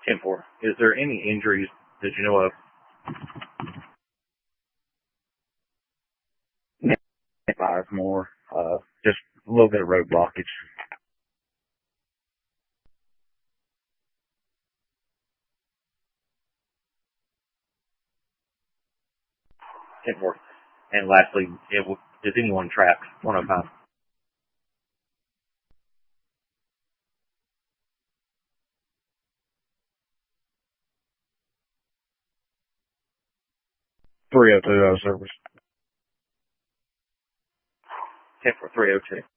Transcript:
10-4. Is there any injuries that you know of? 5 more. Just a little bit of road blockage. 10-4. And lastly, is anyone trapped? 105. Service. 10-4, 302.